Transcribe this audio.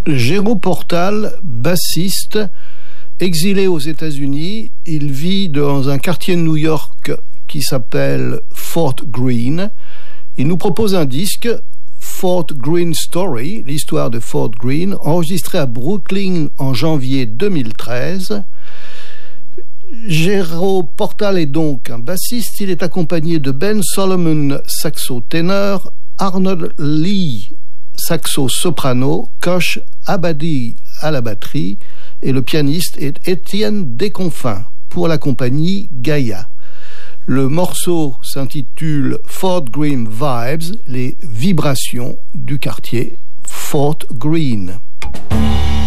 Géraud Portal, bassiste, exilé aux États-Unis, il vit dans un quartier de New York qui s'appelle Fort Greene. Il nous propose un disque, Fort Greene Story, l'histoire de Fort Greene, enregistré à Brooklyn en janvier 2013. Géraud Portal est donc un bassiste. Il est accompagné de Ben Solomon, saxo ténor, Arnold Lee, saxo soprano, Koch Abadi à la batterie et le pianiste est Étienne Desconfins pour la compagnie Gaïa. Le morceau s'intitule Fort Greene Vibes, les vibrations du quartier Fort Greene.